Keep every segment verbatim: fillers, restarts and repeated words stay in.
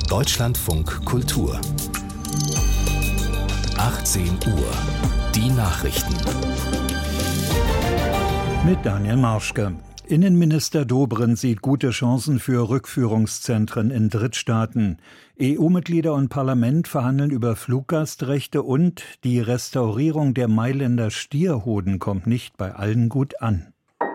Deutschlandfunk Kultur. achtzehn Uhr. Die Nachrichten. Mit Daniel Marschke. Innenminister Dobrindt sieht gute Chancen für Rückführungszentren in Drittstaaten. E U-Mitglieder und Parlament verhandeln über Fluggastrechte und die Restaurierung der Mailänder Stierhoden kommt nicht bei allen gut an.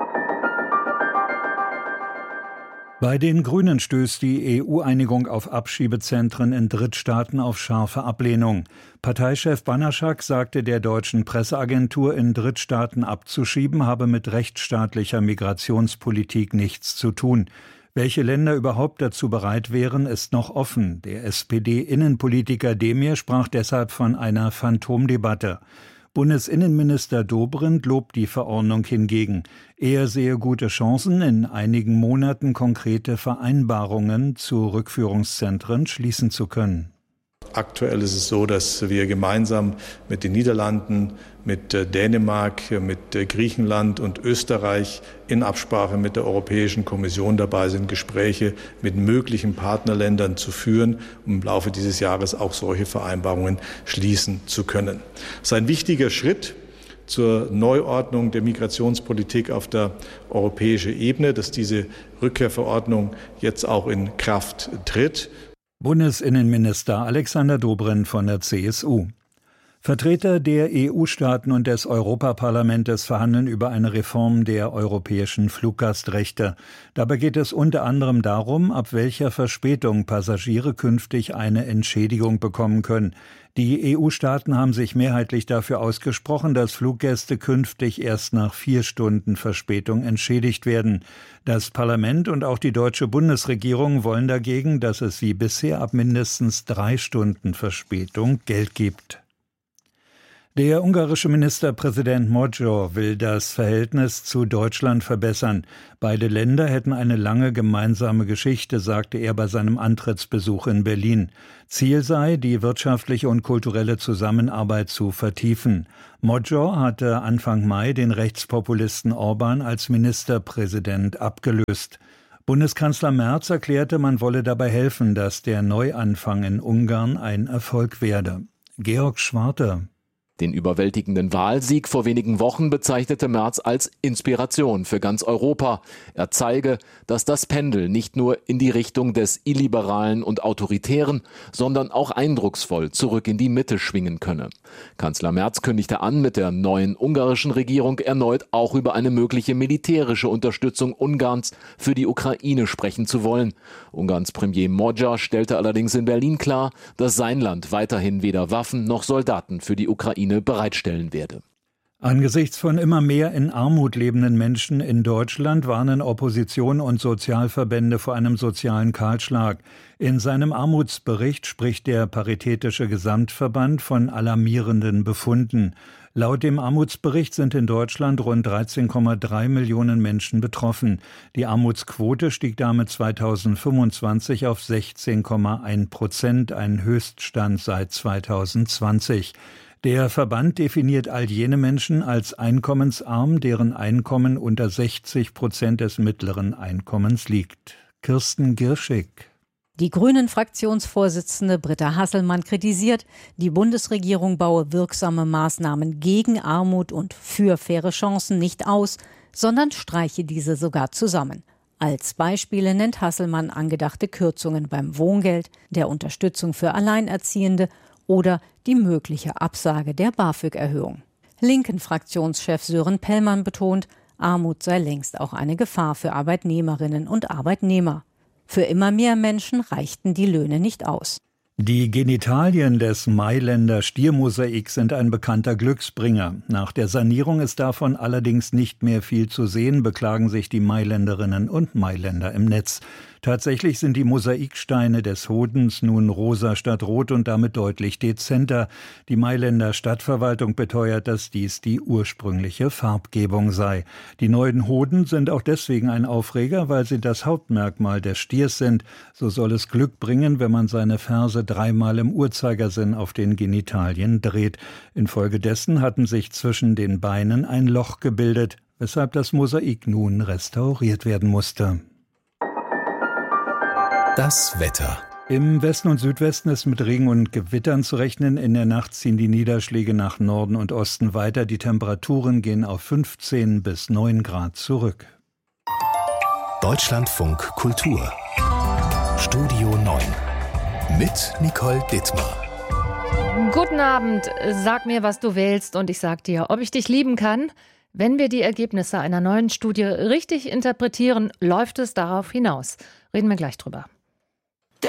Bei den Grünen stößt die E U-Einigung auf Abschiebezentren in Drittstaaten auf scharfe Ablehnung. Parteichef Banaschak sagte der deutschen Presseagentur, in Drittstaaten abzuschieben, habe mit rechtsstaatlicher Migrationspolitik nichts zu tun. Welche Länder überhaupt dazu bereit wären, ist noch offen. Der S P D-Innenpolitiker Demir sprach deshalb von einer Phantomdebatte. Bundesinnenminister Dobrindt lobt die Verordnung hingegen. Er sehe gute Chancen, in einigen Monaten konkrete Vereinbarungen zu Rückführungszentren schließen zu können. Aktuell ist es so, dass wir gemeinsam mit den Niederlanden, mit Dänemark, mit Griechenland und Österreich in Absprache mit der Europäischen Kommission dabei sind, Gespräche mit möglichen Partnerländern zu führen, um im Laufe dieses Jahres auch solche Vereinbarungen schließen zu können. Das ist ein wichtiger Schritt zur Neuordnung der Migrationspolitik auf der europäischen Ebene, dass diese Rückkehrverordnung jetzt auch in Kraft tritt. Bundesinnenminister Alexander Dobrindt von der C S U. Vertreter der E U-Staaten und des Europaparlamentes verhandeln über eine Reform der europäischen Fluggastrechte. Dabei geht es unter anderem darum, ab welcher Verspätung Passagiere künftig eine Entschädigung bekommen können. Die E U-Staaten haben sich mehrheitlich dafür ausgesprochen, dass Fluggäste künftig erst nach vier Stunden Verspätung entschädigt werden. Das Parlament und auch die deutsche Bundesregierung wollen dagegen, dass es wie bisher ab mindestens drei Stunden Verspätung Geld gibt. Der ungarische Ministerpräsident Magyar will das Verhältnis zu Deutschland verbessern. Beide Länder hätten eine lange gemeinsame Geschichte, sagte er bei seinem Antrittsbesuch in Berlin. Ziel sei, die wirtschaftliche und kulturelle Zusammenarbeit zu vertiefen. Magyar hatte Anfang Mai den Rechtspopulisten Orbán als Ministerpräsident abgelöst. Bundeskanzler Merz erklärte, man wolle dabei helfen, dass der Neuanfang in Ungarn ein Erfolg werde. Georg Schwarte. Den überwältigenden Wahlsieg vor wenigen Wochen bezeichnete Merz als Inspiration für ganz Europa. Er zeige, dass das Pendel nicht nur in die Richtung des Illiberalen und Autoritären, sondern auch eindrucksvoll zurück in die Mitte schwingen könne. Kanzler Merz kündigte an, mit der neuen ungarischen Regierung erneut auch über eine mögliche militärische Unterstützung Ungarns für die Ukraine sprechen zu wollen. Ungarns Premier Magyar stellte allerdings in Berlin klar, dass sein Land weiterhin weder Waffen noch Soldaten für die Ukraine bereitstellen werde. Angesichts von immer mehr in Armut lebenden Menschen in Deutschland warnen Opposition und Sozialverbände vor einem sozialen Kahlschlag. In seinem Armutsbericht spricht der Paritätische Gesamtverband von alarmierenden Befunden. Laut dem Armutsbericht sind in Deutschland rund dreizehn Komma drei Millionen Menschen betroffen. Die Armutsquote stieg damit zweitausendfünfundzwanzig auf sechzehn Komma eins Prozent, ein Höchststand seit zweitausendzwanzig. Der Verband definiert all jene Menschen als einkommensarm, deren Einkommen unter sechzig Prozent des mittleren Einkommens liegt. Kirsten Girschig. Die Grünen-Fraktionsvorsitzende Britta Hasselmann kritisiert, die Bundesregierung baue wirksame Maßnahmen gegen Armut und für faire Chancen nicht aus, sondern streiche diese sogar zusammen. Als Beispiele nennt Hasselmann angedachte Kürzungen beim Wohngeld, der Unterstützung für Alleinerziehende oder die mögliche Absage der BAföG-Erhöhung. Linken-Fraktionschef Sören Pellmann betont, Armut sei längst auch eine Gefahr für Arbeitnehmerinnen und Arbeitnehmer. Für immer mehr Menschen reichten die Löhne nicht aus. Die Genitalien des Mailänder Stiermosaiks sind ein bekannter Glücksbringer. Nach der Sanierung ist davon allerdings nicht mehr viel zu sehen, beklagen sich die Mailänderinnen und Mailänder im Netz. Tatsächlich sind die Mosaiksteine des Hodens nun rosa statt rot und damit deutlich dezenter. Die Mailänder Stadtverwaltung beteuert, dass dies die ursprüngliche Farbgebung sei. Die neuen Hoden sind auch deswegen ein Aufreger, weil sie das Hauptmerkmal des Stiers sind. So soll es Glück bringen, wenn man seine Ferse dreimal im Uhrzeigersinn auf den Genitalien dreht. Infolgedessen hatten sich zwischen den Beinen ein Loch gebildet, weshalb das Mosaik nun restauriert werden musste. Das Wetter. Im Westen und Südwesten ist mit Regen und Gewittern zu rechnen. In der Nacht ziehen die Niederschläge nach Norden und Osten weiter. Die Temperaturen gehen auf fünfzehn bis neun Grad zurück. Deutschlandfunk Kultur. Studio neun. Mit Nicole Dittmar. Guten Abend. Sag mir, was du wählst und ich sag dir, ob ich dich lieben kann. Wenn wir die Ergebnisse einer neuen Studie richtig interpretieren, läuft es darauf hinaus. Reden wir gleich drüber.